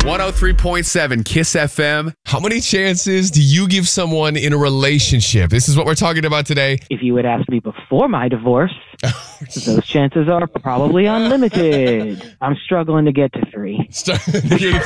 103.7 Kiss FM. How many chances do you give someone in a relationship? This is what we're talking about today. If you had asked me before my divorce, those chances are probably unlimited. I'm struggling to get to 3.